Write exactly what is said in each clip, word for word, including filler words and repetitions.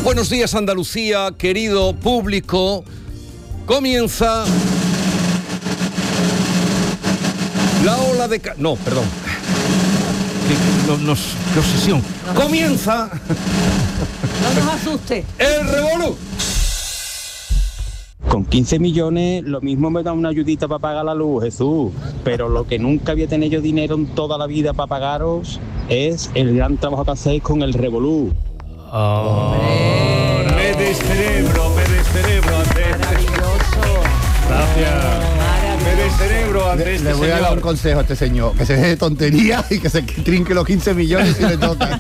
Buenos días, Andalucía, querido público. Comienza la ola de... Ca- no, perdón. Qué, no, no, qué obsesión. No. Comienza... No nos asuste. El revolú. Con quince millones lo mismo me da una ayudita para pagar la luz, Jesús. Pero lo que nunca había tenido yo dinero en toda la vida para pagaros es el gran trabajo que hacéis con el revolú. Oh, me descerebro, me descerebro ante Maravilloso. Gracias. Me descerebro ante Le, este le voy señor. a dar un consejo a este señor, que se deje de tonterías y que se trinque los quince millones si le toca.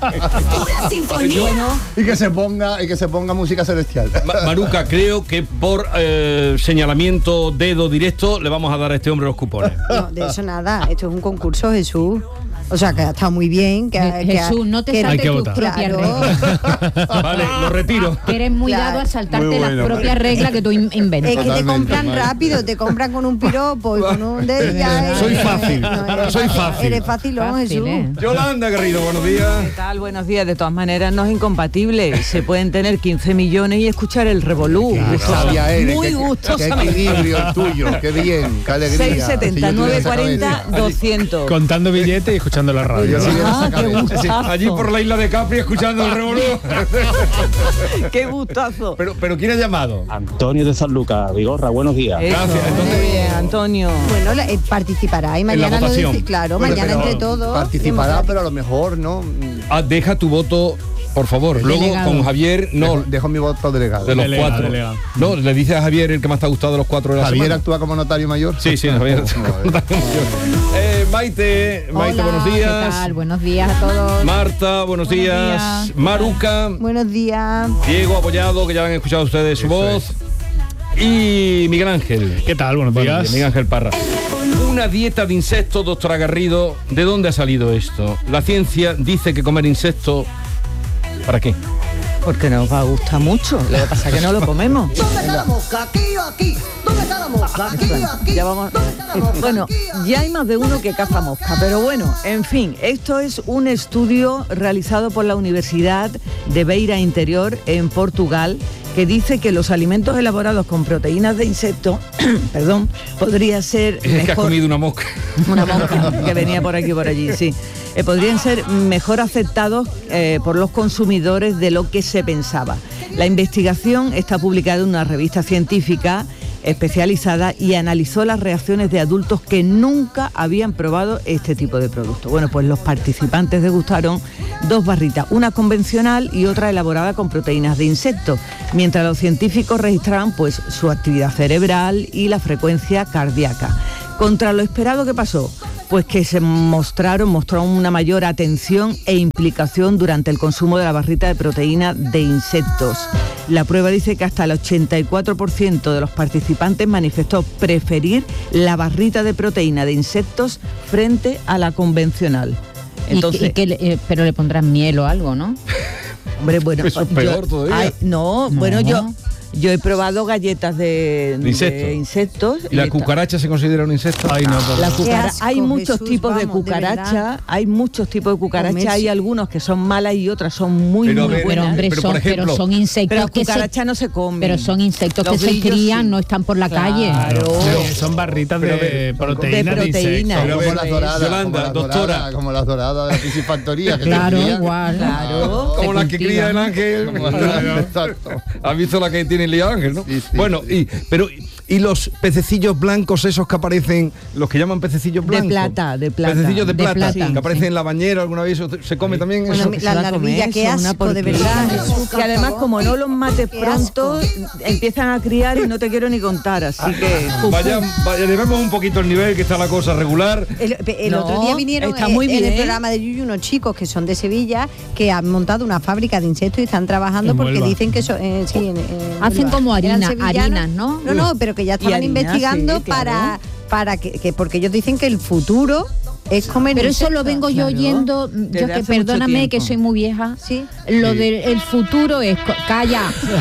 y que se ponga y que se ponga música celestial. Ma- Maruca, creo que por eh, señalamiento, dedo directo, le vamos a dar a este hombre los cupones. No, de eso nada, esto es un concurso, Jesús. O sea, que ha estado muy bien. Que, Je- que Jesús, no te que- saltes que- tus propias claro. reglas. Vale, lo retiro. Que eres muy Claro. dado a saltarte Muy las bueno. propias reglas que tú in- inventas. Es que te Totalmente, compran vale. rápido, te compran con un piropo y con un de ya Soy eres- fácil, eres soy fácil. Eres facilón, Fácil, Jesús. ¿eh? Yolanda Garrido, buenos días. ¿Qué tal? Buenos días. De todas maneras, no es incompatible. Se pueden tener quince millones y escuchar el revolú. Qué sabia eres, Muy qué- gustosamente. Qué equilibrio el tuyo, qué bien, qué alegría. seis setenta, Si yo nueve tuviera esa cuarenta, cabeza. doscientos. Contando billetes y escuchando la radio. Yo si tuviera esa Ah, qué cabeza. gustazo. Sí, allí por la isla de Capri escuchando el revolú. ¡Qué gustazo! pero, pero ¿quién ha llamado? Antonio de San Lucas, Vigorra, buenos días. Eso, Gracias, entonces- muy bien, Antonio. Bueno, la- eh, participará y la mañana lo votación. dice, claro, Bueno, mañana pero entre todos. participará, pero a lo mejor no. Ah, deja tu voto, por favor. Luego Delegado. con Javier, no, Dejo, dejo mi voto delegado. de los Delegado, cuatro. delegado. No, le dices a Javier el que más te ha gustado de los cuatro de la Javier semana. actúa como notario mayor. Sí, sí, Javier. eh, Maite, Maite, Hola, buenos días. ¿qué tal? Buenos días a todos. Marta, buenos, Buenos días. días. Maruca, Buenos días. Diego Apoyado, que ya han escuchado ustedes su Eso voz. Y Miguel Ángel. ¿Qué tal? Buenos Buenos días. días, Miguel Ángel Parra. Una dieta de insectos, doctora Garrido. ¿De dónde ha salido esto? La ciencia dice que comer insectos... ¿Para qué? Porque nos va a gustar mucho. Lo que pasa es que no lo comemos. ¿Dónde está la mosca? Aquí o aquí. ¿Dónde está la mosca? Aquí o aquí. Ya vamos. ¿Dónde está la mosca? Bueno, Aquí o aquí. ya hay más de uno que caza mosca, pero bueno, en fin, esto es un estudio realizado por la Universidad de Beira Interior en Portugal que dice que los alimentos elaborados con proteínas de insecto, perdón, podría ser Es que has mejor- comido una mosca. una mosca que venía por aquí y por allí, sí. Eh, podrían ser mejor aceptados eh, por los consumidores de lo que se pensaba. La investigación está publicada en una revista científica especializada y analizó las reacciones de adultos que nunca habían probado este tipo de producto. Bueno, pues los participantes degustaron dos barritas, una convencional y otra elaborada con proteínas de insectos, mientras los científicos registraban pues su actividad cerebral y la frecuencia cardíaca. Contra lo esperado, ¿qué pasó? Pues que se mostraron, mostraron una mayor atención e implicación durante el consumo de la barrita de proteína de insectos. La prueba dice que hasta el ochenta y cuatro por ciento de los participantes manifestó preferir la barrita de proteína de insectos frente a la convencional. Entonces, y que, y que le- eh, pero le pondrán miel o algo, ¿no? Hombre, bueno, Eso es peor yo- todavía. ay, no, No. bueno, yo yo he probado galletas de, De insectos. de insectos ¿Y la esta- cucaracha se considera un insecto? Ay, no, por- La Qué cucara- asco, hay muchos Jesús, tipos de vamos, de cucaracha, verdad. hay muchos tipos de cucaracha, Comerse. hay algunos que son malas y otras son muy Pero a muy ver, buenas. Pero hombre, pero, son, por ejemplo, pero son insectos Pero las que se, cucarachas no se comen. pero son insectos Los que se grillos crían, sí. no están por la Claro. calle. Sí, son barritas Pero a de ver, proteínas de de, proteína. insectos. Pero a ver, como las doradas, Yolanda, como las doctora. doradas, como las doradas de la piscifactoría. que se Claro, crían. igual. Claro. Como la que cría el ángel. Como las- Exacto. ¿Has visto la que tiene el ángel, no? Sí, sí, bueno, sí. y pero y los pececillos blancos esos que aparecen, los que llaman pececillos De blancos. plata, de plata. Pececillos de De plata, plata, que aparecen sí. en la bañera alguna vez, ¿eso se come también Bueno, eso? mi- Se la va a comer larvilla, qué eso, una asco, de porquería. verdad, Jesús, Y además, por como no favor. los mates Qué pronto, empiezan a criar y no te quiero ni contar, así que... Vaya, vaya, elevemos un poquito el nivel, que está la cosa regular. El, el No, otro día vinieron está eh, muy en el bien. programa de Yuyu unos chicos que son de Sevilla que han montado una fábrica de insectos y están trabajando En porque Huelva. dicen que son, eh, sí, en- en Hacen Huelva. como Eran harina- sevillanos. harinas, ¿no? No, no, pero que ya estaban harina, investigando sí, claro. para para que, que porque ellos dicen que el futuro es comer Pero eso lo insectos. vengo yo Claro. oyendo, Desde yo que hace mucho perdóname tiempo. que soy muy vieja. Sí. Lo Sí. del el futuro es co- calla.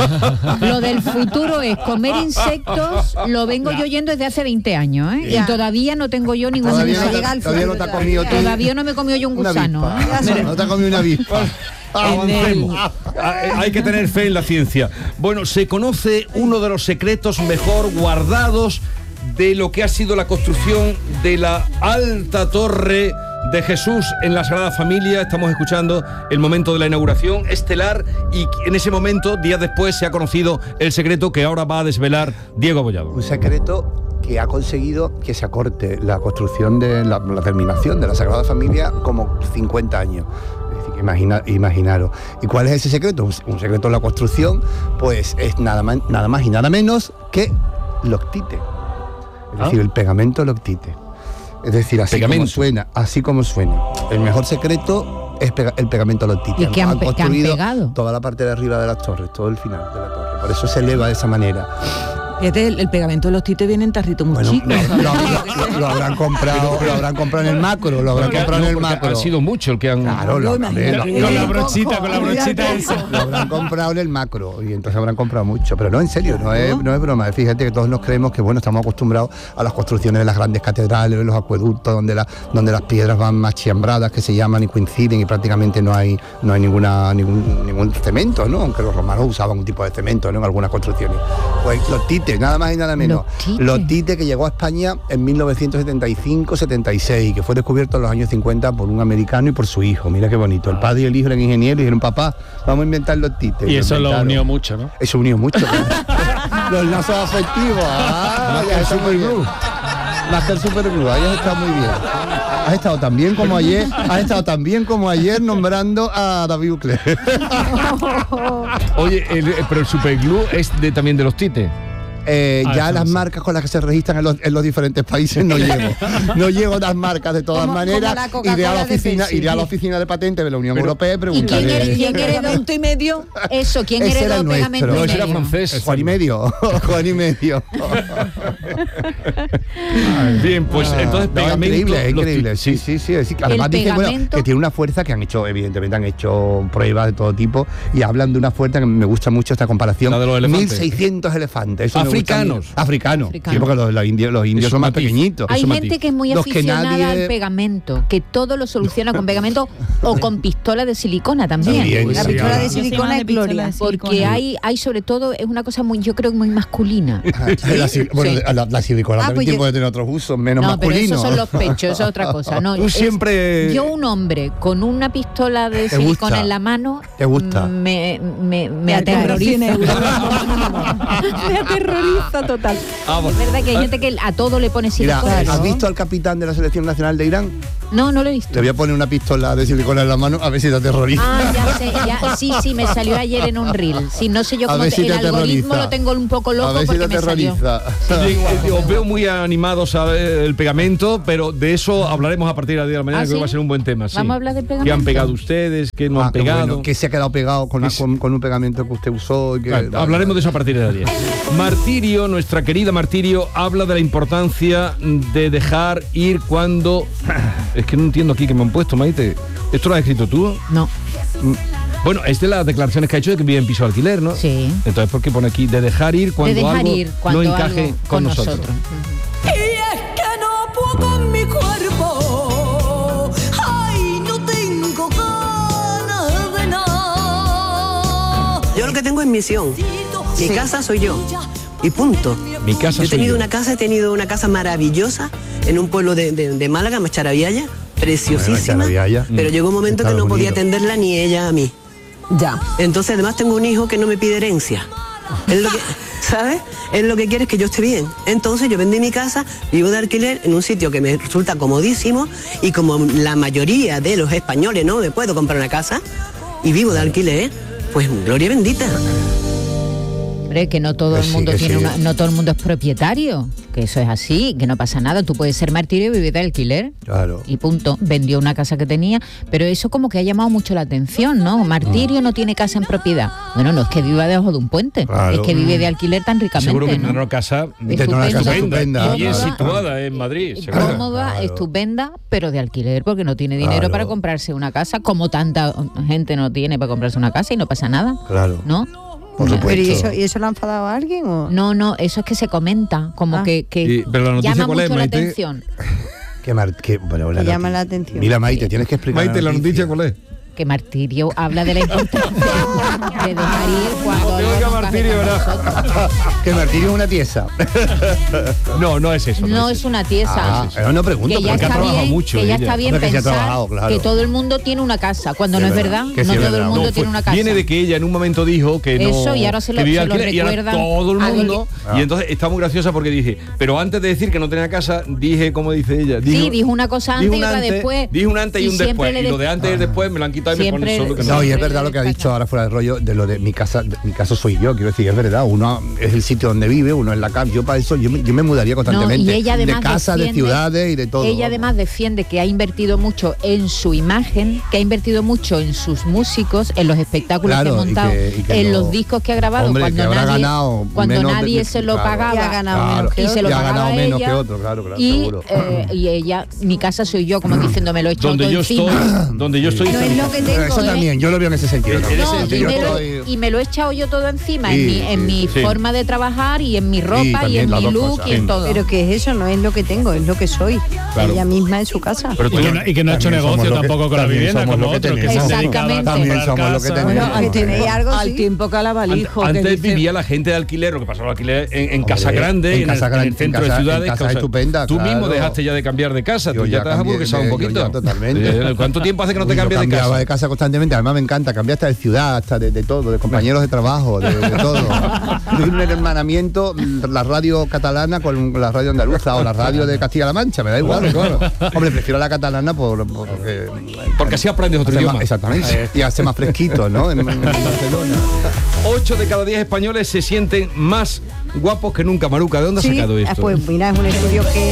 Lo del futuro es comer insectos, lo vengo yo oyendo desde hace veinte años, ¿eh? Ya. Y todavía no tengo yo ningún Todavía no, gusano. llega te, al todavía no te futuro has comido tú Todavía no me he comido yo un una gusano, avispa. ¿eh? No te has comido una avispa. Avancemos. Hay que tener fe en la ciencia. Bueno, se conoce uno de los secretos mejor guardados de lo que ha sido la construcción de la alta torre de Jesús en la Sagrada Familia. Estamos escuchando el momento de la inauguración estelar y en ese momento, días después, se ha conocido el secreto que ahora va a desvelar Diego Abollado. Un secreto que ha conseguido que se acorte la construcción de la, la terminación de la Sagrada Familia como cincuenta años. Es decir, que imagina, imaginaros. ¿Y cuál es ese secreto? Un, un secreto de la construcción, pues es nada más, nada más y nada menos que Loctite. Es decir, ¿Ah? el pegamento Loctite. Es decir, así pegamento. como suena, así como suena. El mejor secreto es pega, el pegamento Loctite. ¿Y qué han, han construido han pegado? Toda la parte de arriba de las torres, todo el final de la torre. Por eso se eleva de esa manera. Fíjate, el, el pegamento de los tites viene en tarrito muy bueno, chico. Lo, lo, lo, lo habrán comprado, lo habrán comprado en el macro, lo habrán comprado en el macro. Ha sido mucho el que han. Claro, lo, lo, lo, con la brochita, con la brochita esa. Lo habrán comprado en el macro y entonces habrán comprado mucho. Pero no, en serio, no es, no es broma. Fíjate que todos nos creemos que bueno, estamos acostumbrados a las construcciones de las grandes catedrales, de los acueductos, donde, la, donde las piedras van más chiambradas, que se llaman y coinciden y prácticamente no hay, no hay ninguna, ningún, ningún cemento, ¿no? Aunque los romanos usaban un tipo de cemento, ¿no? En algunas construcciones. Pues los tites, nada más y nada menos. Loctite. Loctite, que llegó a España en mil novecientos setenta y cinco setenta y seis, que fue descubierto en los años cincuenta por un americano y por su hijo. Mira qué bonito. El padre y el hijo eran ingenieros y dijeron, papá, vamos a inventar Loctite. Y eso lo unió mucho, ¿no? Eso unió mucho. Los lazos afectivos. Ah, ya está muy bien. Master Superglue, ahí has estado muy bien. Has estado tan bien como ayer, has estado tan bien como ayer nombrando a David Ucler. Oye, el, pero el Superglue es de, también de los tites. Eh, ah, ya las no sé. marcas con las que se registran en los, en los diferentes países no llego. No llego las marcas de todas Como- maneras. como la Iré a la Coca-Cola de oficina, Pepsi. iré a la oficina de patentes de la Unión Pero- Europea y ¿Y preguntaré. quién heredó, quién heredó Punto y medio. eso? ¿Quién Ese era heredó el pegamento nuestro. No, y ese era medio? francés. Juan y medio. Juan y medio. Bien, pues entonces No, pegamento. increíble, es los increíble. tites. Sí, sí, sí. es decir, además dicen bueno, pegamento- que tiene una fuerza que han hecho, evidentemente han hecho pruebas de todo tipo y hablan de una fuerza que me gusta mucho esta comparación. La de los elefantes. mil seiscientos elefantes. Eso me gusta Africanos. mucho. Africanos. Africanos. Sí, porque los, los indios, los indios Eso son más matiz. pequeñitos. Hay Eso gente matiz. que es muy Los que aficionada nadie- al pegamento, que todo lo soluciona con pegamento o con pistola de silicona también. También, La sí, pistola ahora. de Yo soy silicona más de es pistola gloria. de silicona. Porque hay, hay sobre todo, es una cosa muy, yo creo muy masculina. La, sil- bueno, Sí. la, la silicona Ah, también pues tiene- yo- puede tener otros usos, menos No, pero masculinos. esos son los pechos, eso es otra cosa. No, Tú es- siempre- yo un hombre con una pistola de Te silicona gusta. en la mano Te gusta. me, me, me Te aterroriza. Me aterroriza total. Ah, Es bueno. verdad que hay gente que a todo le pone Mira, silicona. ¿has visto al capitán de la selección nacional de Irán? No, no lo he visto. Le voy a poner una pistola de silicona en la mano a ver si te aterroriza. Ah, ya sé, ya, sí, sí, me salió ayer en un reel. Sí, no sé yo A cómo ver te- si el te algoritmo aterroriza. lo tengo un poco a loco ver si te porque me salió. aterroriza. Bien, eh, os veo muy animados a ver el pegamento, pero de eso hablaremos a partir del día de la mañana, ¿Ah, que sí? va a ser un buen tema. Sí. Vamos a hablar del ¿Qué pegamento? han pegado ustedes? ¿Qué no Ah, han qué pegado? bueno, que se ha quedado pegado con, Que una- sí. con, con un pegamento que usted usó. Y que, Vale, hablaremos de eso a partir de las diez. Martirio, nuestra querida Martirio, habla de la importancia de dejar ir cuando... Es que no entiendo aquí que me han puesto, Maite. ¿Esto lo has escrito tú? No, Bueno, es de las declaraciones que ha hecho de que vive en piso de alquiler, ¿no? sí. Entonces, ¿por qué pone aquí de dejar ir cuando de dejar algo ir cuando no encaje algo con, nosotros? Y es que no puedo con mi cuerpo. Ay, no tengo ganas de nada. Yo lo que tengo es misión. Mi casa soy yo. Y punto. Mi casa Yo he soy tenido yo. una casa, he tenido una casa maravillosa en un pueblo de, de- de Málaga, Macharaviaya, preciosísima. Bueno, Macharaviaya. Pero llegó un momento que Estados no podía Unidos. atenderla ni ella a mí. Ya. Entonces, además, tengo un hijo que no me pide herencia. Él lo que, ¿sabes? Él lo que quiere es que yo esté bien. Entonces, yo vendí mi casa, vivo de alquiler en un sitio que me resulta comodísimo y como la mayoría de los españoles no me puedo comprar una casa y vivo de alquiler, pues gloria bendita. Hombre, que no todo Que el sí, mundo que tiene sí. una, no todo el mundo es propietario, que eso es así, que no pasa nada. Tú puedes ser martirio y vivir de alquiler. Claro. Y punto. Vendió una casa que tenía, pero eso como que ha llamado mucho la atención, ¿no? Martirio no tiene casa en propiedad. Bueno, no es que viva debajo de un puente, Claro. es que vive de alquiler tan ricamente. Seguro que ¿no? tendrá una casa Tendrá una casa Estupenda. estupenda. y bien Cómoda. situada en Madrid. seguro. Cómoda, Claro. estupenda, pero de alquiler porque no tiene dinero Claro. para comprarse una casa, como tanta gente no tiene para comprarse una casa y no pasa nada, Claro. ¿no? Por No. supuesto. Pero ¿y eso, ¿y eso lo ha enfadado a alguien o...? No, no, eso es que se comenta, como Ah. que, que Y- pero la noticia llama ¿cuál es, mucho la Maite? atención. Qué mar- qué- bueno, Me la llama noti- la atención. Mira, Maite, tienes que explicar. Maite, ¿la noticia cuál es? que Martirio habla de la importancia de dejar ir cuando... No te oiga Martirio, ¿verdad? Que Martirio es una tiesa. No, no es eso. No es una tiesa. Ah, pero no pregunto, que ya porque ha está trabajado bien, mucho que ya ella. está bien No, que sí ha pensar trabajado, claro. que todo el mundo tiene una casa, cuando Sí, no es es verdad, verdad. Que no sí, es todo el verdad. mundo No, tiene fue- una casa. Viene de que ella en un momento dijo que no. Eso, y ahora se lo- que vivía se lo alquiler, y ahora recuerdan todo el a mundo. alguien. Y entonces está muy graciosa porque dije, pero antes de decir que no tenía casa, dije, como dice ella. Sí, dijo una cosa antes dijo y un otra después. Dijo un antes y, Y un siempre después. le Y lo de- de antes y el después me lo han quitado y me Siempre ponen solo que le- no. No, y es Siempre verdad lo que ha destaca. dicho ahora fuera del rollo de lo de mi casa, de- mi casa soy yo, quiero decir, es verdad, uno es el sitio donde vive, uno es la casa, yo para eso, yo me, yo me mudaría No, constantemente, y ella además de casa, de defiende- ciudades y de todo. Ella además defiende que ha invertido mucho en su imagen, que ha invertido mucho en sus músicos, en los espectáculos Claro, que ha y montado, que- y que en lo- los discos que ha grabado, Hombre, que cuando habrá nadie, ganado cuando menos de- nadie se lo claro. pagaba. Y ha ganado Claro. menos que Y se lo Y ha pagaba ganado menos ella, que otro, claro, claro, y, seguro. eh, y ella, mi casa soy yo, como diciendo, me lo he echado Donde todo yo encima. estoy, donde yo estoy. No es lo que Pero tengo. eso también, yo lo veo en ese sentido. En también. ese No, sentido, y, Yo me lo, estoy- y me lo he echado yo todo encima, Sí, en mi, en sí, mi sí. forma de trabajar y en mi ropa y también en las mi dos look cosas. y en Sí. todo. Pero que es eso, no es lo que tengo, es lo que soy. Claro. Ella misma es su casa. Pero tú Y que, no- no, y que no ha hecho También somos negocio lo que- tampoco con la también vivienda, somos como lo que otros que se tenemos. han dedicado a Exactamente. También comprar somos lo que casa. tenemos. Bueno, que tenéis algo, Al sí. tiempo Calabalijo. que Antes dice- vivía la gente de alquiler, lo que pasaba el alquiler en, en Hombre, casa grande, en en, casa el, gran- en el centro en casa- de ciudades. en casas cosas. estupendas, Tú mismo claro. dejaste ya de cambiar de casa, Yo tú ya ya te has cambié aburguesado un de- yo poquito. ya totalmente. Eh, ¿Cuánto tiempo hace que no te Uy, yo cambias de cambiaba casa? de casa constantemente, además me encanta, cambié hasta de ciudad, hasta de, de todo, de compañeros de trabajo, de, de todo. Yo hice un hermanamiento, la radio catalana con la radio andaluza o la radio de Castilla-La Mancha, me da igual, claro. Hombre, prefiero la catalana por, porque... Porque así aprendes otro hace idioma. más- exactamente, y hace más fresquito, ¿no? En, en Barcelona. Ocho de cada diez españoles se sienten más guapos que nunca. Maruca, ¿de dónde has Sí, sacado ah, esto? pues mira, es un estudio que...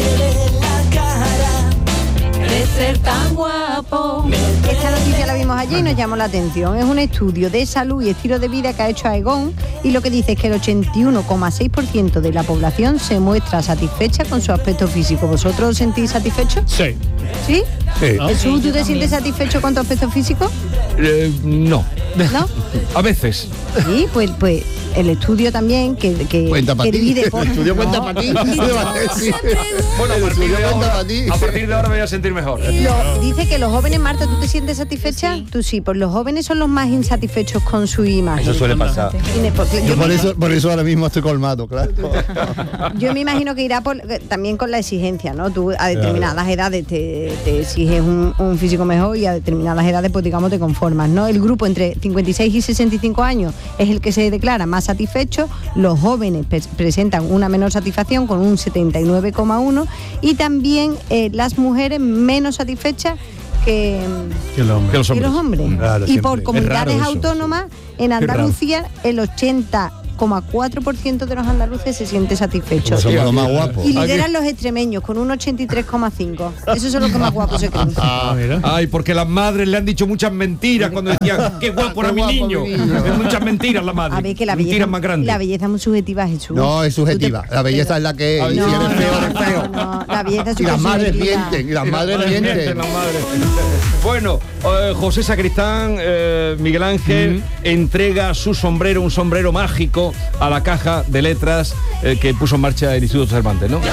De ser tan guapo. Esta noticia la vimos allí y nos llamó la atención. Es un estudio de salud y estilo de vida que ha hecho Aegon y lo que dice es que el ochenta y uno coma seis por ciento de la población se muestra satisfecha con su aspecto físico. ¿Vosotros os sentís satisfechos? Sí. ¿Sí? Sí. ¿No? Jesús, ¿tú yo te sientes también. satisfecho con tu aspecto físico? Eh, no. ¿No? A veces. Sí, pues, pues el estudio también que, que, Cuenta para que ti. divide por... El estudio cuenta No. para ti. Sí. Bueno, a El partir, estudio de cuenta ahora, para ti. a partir de ahora me voy a sentir mejor. Lo- dice que los jóvenes, Marta, ¿tú te sientes satisfecha? Sí. Tú sí, pues los jóvenes son los más insatisfechos con su imagen. Eso suele pasar. Ine- porque Yo yo, por me, eso, por eso ahora mismo estoy colmado, claro. yo me imagino que irá por- también con la exigencia, ¿no? Tú a determinadas edades te, te exiges un, un físico mejor y a determinadas edades, pues digamos, te conformas, ¿no? El grupo entre cincuenta y seis y sesenta y cinco años es el que se declara más satisfecho. Los jóvenes pre- presentan una menor satisfacción con un setenta y nueve coma uno y también eh, las mujeres menos satisfechas que, Que el hombre. Que los que hombres. los hombres. Claro, y siempre. por Es comunidades raro eso, autónomas, en raro. Andalucía el ochenta coma cuatro por ciento de los andaluces se siente satisfecho. Somos los más guapos. Y lideran los extremeños con un ochenta y tres coma cinco. Esos son los que más guapos se creen. Ah, mira. Ay, porque las madres le han dicho muchas mentiras cuando decían qué guapo era Qué mi guapo niño. mi niño. Es muchas mentiras la madre. A ver, que la mentiras belleza, más grandes. la belleza es muy subjetiva, Jesús. No, es Tú subjetiva. te- La belleza es la que es. Y si No, eres feo, no, eres feo. no, no, la belleza es Y las súper madres subjetiva. mienten, y las Y las madres madres mienten. las madres. Bueno, eh, José Sacristán, eh, Miguel Ángel, entrega su sombrero, un sombrero mágico, a la caja de letras eh, que puso en marcha el Instituto Cervantes, ¿no?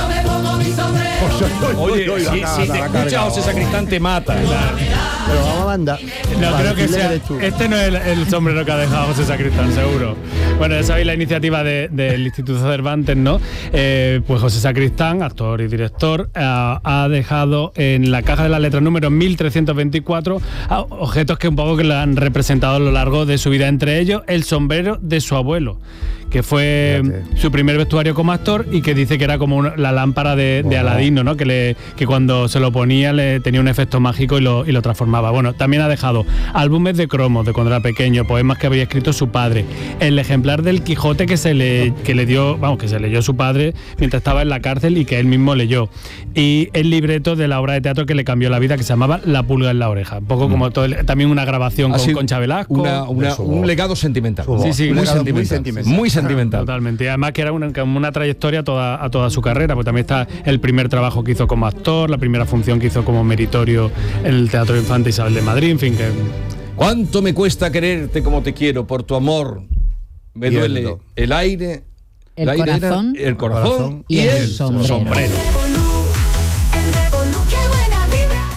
Oye, Oye, si, la si cara, te la escucha carga. José Sacristán te mata. Pero vamos a mandar. No creo que sea. Eres tú. Este no es el, el sombrero que ha dejado José Sacristán, seguro. Bueno, ya sabéis la iniciativa de- del Instituto Cervantes, ¿no? Eh, pues José Sacristán, actor y director, ha, ha dejado en la caja de las letras número mil trescientos veinticuatro a- objetos que un poco que le han representado a lo largo de su vida. Entre ellos, el sombrero de su abuelo, que fue Fíjate. su primer vestuario como actor y que dice que era como una- la lámpara de, de Wow. Aladino, ¿no? Que, le, que cuando se lo ponía le tenía un efecto mágico y lo, y lo transformaba. Bueno, también ha dejado álbumes de cromos de cuando era pequeño, poemas que había escrito su padre, el ejemplar del Quijote que se le, que le dio, vamos, que se leyó su padre mientras estaba en la cárcel y que él mismo leyó, y el libreto de la obra de teatro que le cambió la vida, que se llamaba La pulga en la oreja, un poco como todo el- también una grabación Ha con sido Concha Velasco. una- una- De su un voz. legado sentimental. Su voz. Sí, sí, Un muy legado muy sentimental. sentimental. Muy sentimental. Totalmente. Y además que era una, como una trayectoria toda, a toda su carrera, porque también está el primer trabajo que hizo como actor, la primera función que hizo como meritorio en el Teatro Infante Isabel de Madrid, en fin, que... ¿Cuánto me cuesta quererte como te quiero? Por tu amor me Pierdo. duele el aire, El aire era- corazón. el corazón Corazón y, y el el sombrero. sombrero.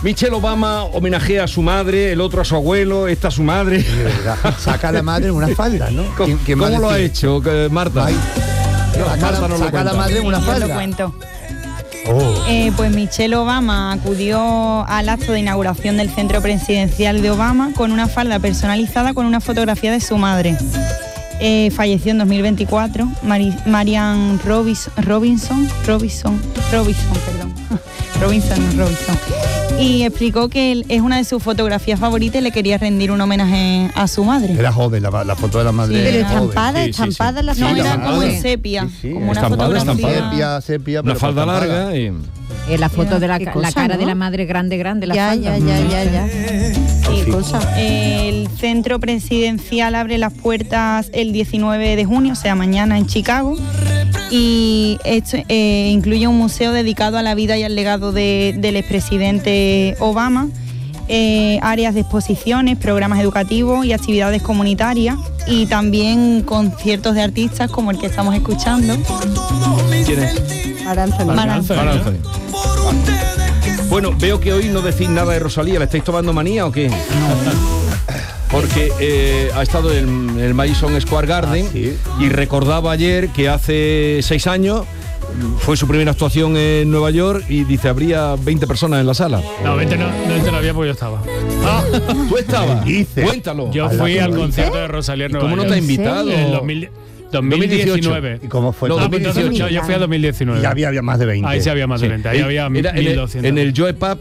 Michelle Obama homenajea a su madre, el otro a su abuelo, esta a su madre. De verdad. Saca a la madre en una falda, ¿no? ¿Cómo, ¿Quién ¿cómo va a lo ha decir? hecho, eh, Marta? Ay, No, saca Marta la, no lo saca a la cuenta. madre en una Yo lo falda. cuento. Oh. Eh, pues Michelle Obama acudió al acto de inauguración del centro presidencial de Obama con una falda personalizada con una fotografía de su madre. Eh, falleció en dos mil veinticuatro, Mari- Marian Robis- Robinson, Robinson, Robinson, perdón, Robinson, no Robinson. Y explicó que él- es una de sus fotografías favoritas y le quería rendir un homenaje a su madre. Era joven, la, la foto de la madre. Sí, Pero era joven. estampada, Sí, sí, sí. estampada la Sí, No, falda. era estampada. como en sepia, Sí, sí, como una estampada, fotografía. estampada. Sepia, sepia, Una pero falda estampada. larga y... Eh, la foto de la, Qué ca- cosa, la cara ¿no? de la madre grande, grande, la Ya, falda. ya, ya, ya, ya. Sí, Qué cosa. El centro presidencial abre las puertas el diecinueve de junio, o sea, mañana en Chicago, y esto, eh, incluye un museo dedicado a la vida y al legado de- del expresidente Obama, eh, áreas de exposiciones, programas educativos y actividades comunitarias, y también conciertos de artistas como el que estamos escuchando. ¿Quién es? Aránzalo. Mar Anthony, Mar ¿no? Anthony. Bueno, veo que hoy no decís nada de Rosalía. ¿Le estáis tomando manía o qué? Porque eh, ha estado en el Madison Square Garden Ah, sí. y recordaba ayer que hace seis años fue su primera actuación en Nueva York y dice, habría veinte personas en la sala. No, veinte no, no, veinte no había porque yo estaba. ¿Tú estabas? ¿Qué dices? Cuéntalo. Yo A la fui que al lo concierto de Rosalía en ¿Y Nueva cómo no York. te ha ¿En invitado? serio? En dos mil dos mil diecinueve. ¿Y cómo fue? No, Ah, dos mil pues entonces dieciocho. yo, yo fui a dos mil diecinueve. Y había, había más de veinte. Ahí sí había más de Sí. veinte. Ahí había Era en mil el, doscientos. en el Joe Pub.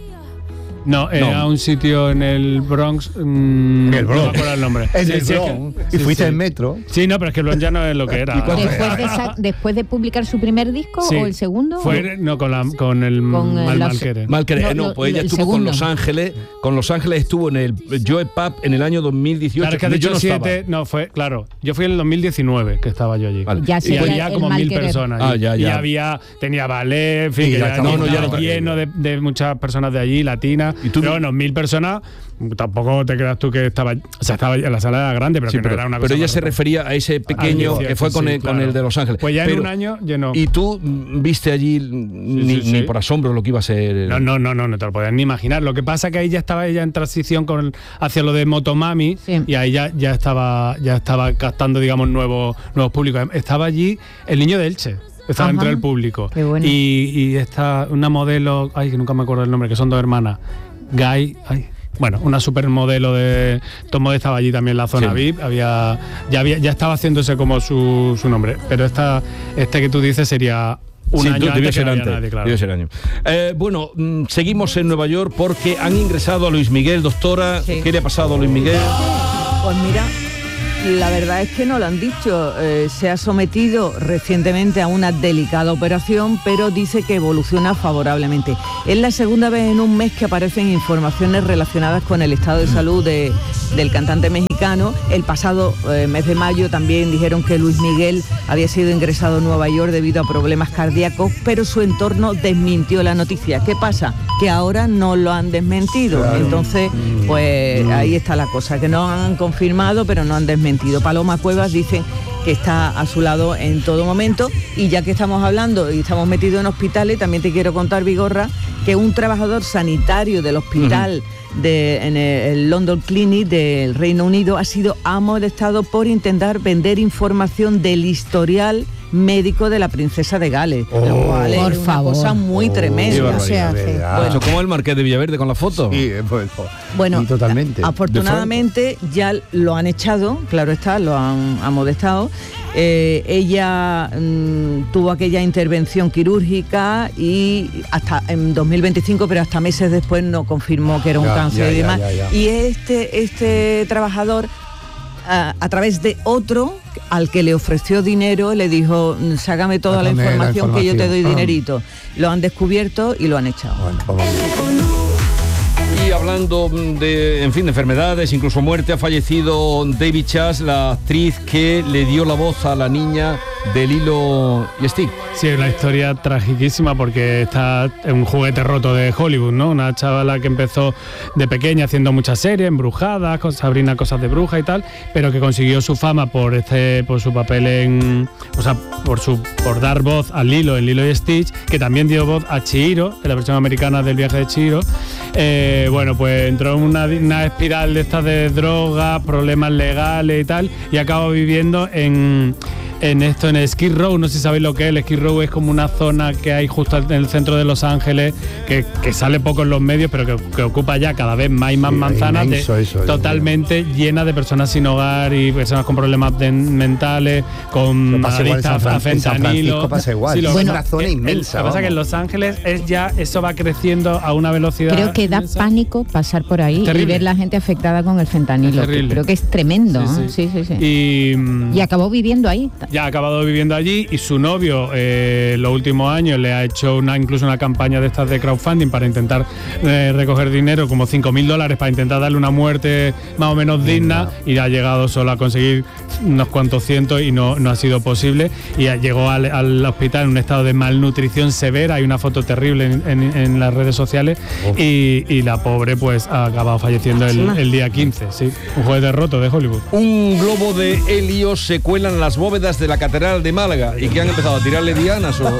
No, era No. un sitio en el Bronx. mm, En el No me Bronx. acuerdo el nombre. En Sí, el sí, es que- Bronx. Y sí, fuiste sí. en metro. Sí, no, pero es que el Bronx ya no es lo que era. Después de, sa- después de publicar su primer disco Sí. o el segundo. Fue, no, con, la, con el Con, eh, Mal la- Malquere. Mal que No, no, lo- pues ella el estuvo con segundo. Los Ángeles. Con Los Ángeles estuvo en el Joe Pub en el año dos mil dieciocho. Claro, es que ha yo dicho no estaba. siete, no fue, claro. Yo fui en el dos mil diecinueve que estaba yo allí. Vale. Ya Y sería había el como mal mil querer. personas. Ah, allí. ya, Y ya. había, tenía ballet, en fin, Sí, que ya ya estaba No, no, ya estaba no- lleno de, de muchas personas de allí, latinas. ¿Y tú- Pero bueno, mil personas, tampoco te creas tú que estaba, o sea, estaba, la sala era grande, pero Sí, que pero, no era una pero cosa ella más se rota. refería a ese pequeño Ah, que fue con, sí, el, con claro. el de Los Ángeles. Pues ya en Pero- un año llenó. Y tú mm, viste allí ni, sí, sí. ni por asombro lo que iba a ser. el- No, no, no, no, no te lo podías ni imaginar. Lo que pasa es que ahí ya estaba ella en transición con hacia lo de Motomami, Sí. y ahí ya, ya estaba ya estaba captando, digamos, nuevos nuevos públicos. Estaba allí el niño de Elche. Estaba Ajá. entre el público. Qué bueno. Y, y está una modelo, ay, que nunca me acuerdo el nombre, que son dos hermanas. Guy, ay, bueno, una supermodelo de Tom Model estaba allí también en la zona Sí. V I P, había ya había ya estaba haciéndose como su, su nombre, pero esta este que tú dices sería un Sí, año debió antes que ser no había antes, nadie, claro. debió ser año. Eh, bueno, mm, seguimos en Nueva York porque han ingresado a Luis Miguel, doctora. Sí. ¿Qué le ha pasado a Luis Miguel? Pues mira, la verdad es que no lo han dicho. Eh, se ha sometido recientemente a una delicada operación, pero dice que evoluciona favorablemente. Es la segunda vez en un mes que aparecen informaciones relacionadas con el estado de salud de- del cantante mexicano. El pasado eh, mes de mayo también dijeron que Luis Miguel había sido ingresado en Nueva York debido a problemas cardíacos, pero su entorno desmintió la noticia. ¿Qué pasa? Que ahora no lo han desmentido. Claro. Entonces, pues ahí está la cosa, que no han confirmado, pero no han desmentido. Paloma Cuevas dice que está a su lado en todo momento, y ya que estamos hablando y estamos metidos en hospitales, también te quiero contar, Vigorra, que un trabajador sanitario del hospital de, en el London Clinic del Reino Unido ha sido amonestado por intentar vender información del historial médico de la princesa de Gales, lo Oh. cual es Por una favor. cosa muy Oh, tremenda. qué No se barbaridad, hace. ¿verdad? Bueno, como el Marqués de Villaverde con la foto. Sí, eh, pues, Bueno, y totalmente. afortunadamente ya lo han echado, claro está, lo han amonestado. Eh, ella mm, tuvo aquella intervención quirúrgica y hasta en dos mil veinticinco, pero hasta meses después no confirmó que era un Ya, cáncer ya, y ya, demás. ya, ya. Y este, este trabajador, a, a través de otro al que le ofreció dinero, le dijo, "Mm, sácame toda la Sácame la información, que yo te doy información". Ah. dinerito. Lo han descubierto y lo han echado. Bueno, pues vamos. Y hablando mm, de, en fin, de enfermedades, incluso muerte, ha fallecido David Chas, la actriz que le dio la voz a la niña de Lilo y Stitch. Sí, es una historia tragiquísima porque está en un juguete roto de Hollywood, ¿no? Una chavala que empezó de pequeña haciendo muchas series, Embrujadas, con Sabrina, cosas de bruja y tal, pero que consiguió su fama por este, por su papel en, o sea, por su, por dar voz a Lilo en Lilo y Stitch, que también dio voz a Chihiro, en la versión americana del viaje de Chihiro. Eh, bueno, pues entró en una, una espiral de estas de drogas, problemas legales y tal, y acabó viviendo en en esto, en el Skid Row. No sé si sabéis lo que es. El Skid Row es como una zona que hay justo en el centro de Los Ángeles, que, que sale poco en los medios, pero que, que ocupa ya cada vez más y más sí, manzanas, de, eso, totalmente llena de personas sin hogar y personas con problemas de, mentales, con adictas a fentanilo. Pasa igual. Sí, lo, bueno, es una zona el, inmensa. Lo que pasa es que en Los Ángeles es ya, eso va creciendo a una velocidad. Creo que da inmensa. Pánico pasar por ahí y ver la gente afectada con el fentanilo. Que creo que es tremendo. Sí, sí, sí. sí, sí. Y, y acabó viviendo ahí. Ya ha acabado viviendo allí y su novio eh, los últimos años le ha hecho una incluso una campaña de estas de crowdfunding para intentar eh, recoger dinero, como cinco mil dólares para intentar darle una muerte más o menos digna, y ha llegado solo a conseguir unos cuantos cientos y no, no ha sido posible, y llegó al, al hospital en un estado de malnutrición severa. Hay una foto terrible en, en, en las redes sociales oh. y, y la pobre pues ha acabado falleciendo el, el día quince. Sí, un juguete roto de Hollywood. Un globo de helio se cuelan las bóvedas de la Catedral de Málaga y que han empezado a tirarle dianas o...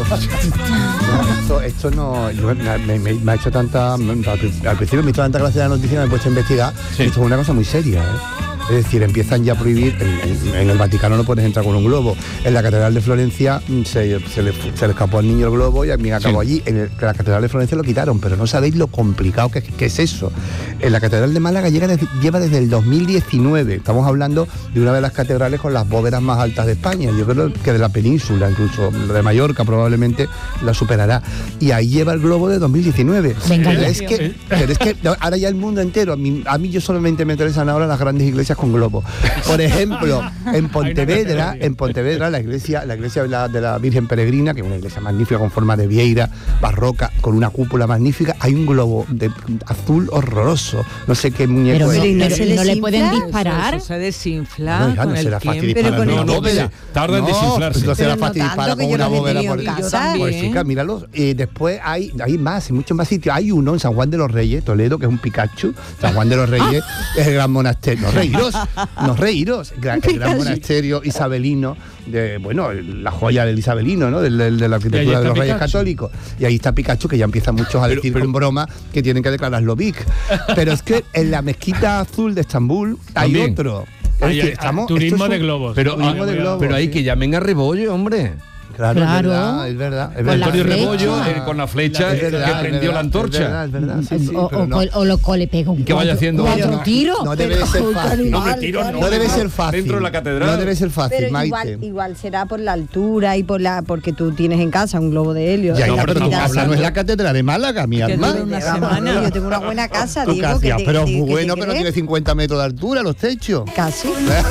No, esto, esto no me, me, me ha hecho tanta, al principio me hizo tanta gracia la noticia, me he puesto a investigar. Sí. Esto es una cosa muy seria, ¿eh? Es decir, empiezan ya a prohibir, en, en, en el Vaticano no puedes entrar con un globo, en la Catedral de Florencia se, se, le, se le escapó al niño el globo y a mí acabó sí. allí. En el, la Catedral de Florencia lo quitaron, pero no sabéis lo complicado que, que es eso. En la Catedral de Málaga llega desde, lleva desde el dos mil diecinueve, estamos hablando de una de las catedrales con las bóvedas más altas de España, yo creo que de la península, incluso de Mallorca probablemente la superará, y ahí lleva el globo de dos mil diecinueve. Venga, pero, es que, pero es que ahora ya el mundo entero, a mí, a mí yo solamente me interesan ahora las grandes iglesias con globo. Por ejemplo, en Pontevedra, en Pontevedra, la iglesia, la iglesia de la, de la Virgen Peregrina, que es una iglesia magnífica con forma de vieira, barroca, con una cúpula magnífica, hay un globo de azul horroroso. No sé qué muñeco pero, es. Pero, pero, pero no le pueden disparar. Eso, eso se desinfla. No, hija, no será fácil disparar con una bóveda. Tarda en desinflarse. No será fácil disparar con una bóveda por casa. Pues chica, míralos. Y después hay, hay más, en muchos más sitios. Hay uno en San Juan de los Reyes, Toledo, que es un Pikachu. San Juan de los Reyes es el gran monasterio. No reíros, no reíros. El gran, el gran monasterio isabelino, de, bueno, la joya del isabelino, ¿no? De, de, de la arquitectura de los Reyes Católicos. Y ahí está Pikachu, que ya empiezan muchos a decir pero, pero, con broma que tienen que declararlo Vic. Pero es que en la mezquita azul de Estambul hay también otro. Ahí, es que estamos, turismo de globos. Pero, turismo ah, de globos, pero ahí sí. Que llamen a Rebollo, hombre. Claro, claro, es verdad, es verdad. Antonio Rebollo eh, con la flecha la, verdad, que prendió verdad, la antorcha. Es verdad, es verdad, sí, sí, o, o, no. o, lo, o le pega un que vaya haciendo otro tiro. No debe ser fácil. No, me tiro, no, no debe ser fácil. Dentro de la catedral. No debe ser fácil, pero Maite. Igual, igual será por la altura y por la porque tú tienes en casa un globo de helio. Ya, ya, pero tu casa no es la catedral de Málaga, mi alma. Una semana. Yo tengo una buena casa, digo. Pero muy bueno, pero tiene cincuenta metros de altura los techos. Casi.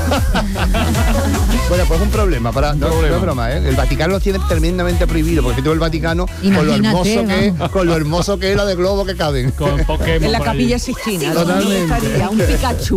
Bueno, pues un problema, para, no, no es broma, ¿eh? El Vaticano los tiene tremendamente prohibido, porque todo el Vaticano, con lo hermoso que es, con lo hermoso que es la de globo que caben. Con Pokémon en la Capilla Sixtina. Totalmente. Estaría un Pikachu.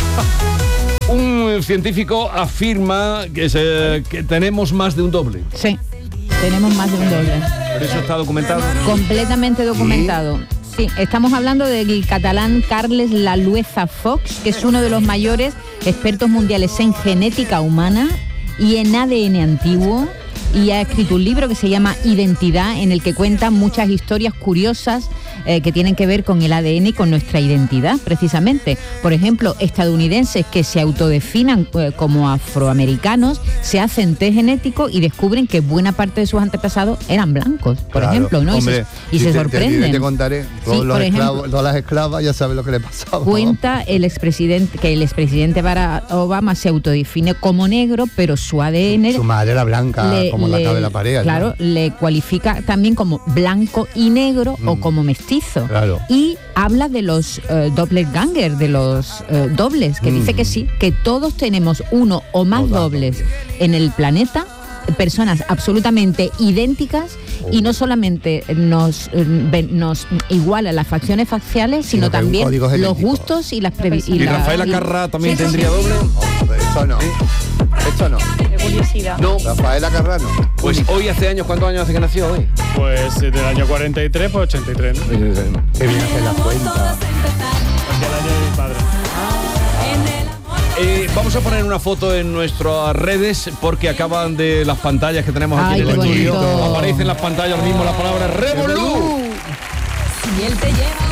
Un científico afirma que, se, que tenemos más de un doble. Sí, tenemos más de un doble. ¿Pero eso está documentado? Completamente documentado. ¿Sí? Sí, estamos hablando del catalán Carles Lalueza Fox, que es uno de los mayores expertos mundiales en genética humana y en A D N antiguo, y ha escrito un libro que se llama Identidad, en el que cuenta muchas historias curiosas eh, que tienen que ver con el A D N y con nuestra identidad, precisamente. Por ejemplo, estadounidenses que se autodefinan eh, como afroamericanos se hacen test genético y descubren que buena parte de sus antepasados eran blancos, por claro, ejemplo, ¿no? Hombre, y se, y si se te, sorprenden. Te, te contaré, todos sí, los ejemplo, esclavos, todas las esclavas ya sabes lo que le pasaba. Cuenta el expresidente que el expresidente Barack Obama se autodefine como negro, pero su A D N... Su, su madre era blanca, le, como le, la cabeza de la pared. Claro, ¿no? Le cualifica también como blanco y negro mm. o como mestizo. Claro. Y habla de los uh, doppelganger, de los uh, dobles, que mm. dice que sí, que todos tenemos uno o más Toda dobles doble. en el planeta, personas absolutamente idénticas, oh. y no solamente nos, nos igualan las facciones faciales, sino, sino también los gustos y las previsiones. ¿Y, y Rafael Acarrá también sí, tendría sí. doble? Oh, eso no. Esto no. De curiosidad. No. Rafaela Carrano. Pues hoy hace años, ¿cuántos años hace que nació hoy? Pues eh, del año cuarenta y tres, pues ochenta y tres, ¿no? Qué bien hacer la cuenta. Hacia el año de mi padre. Eh, vamos a poner una foto en nuestras redes porque acaban de las pantallas que tenemos aquí Ay, en el qué estudio. bonito. Aparece en las pantallas ahora mismo la palabra Revolú. Y él te lleva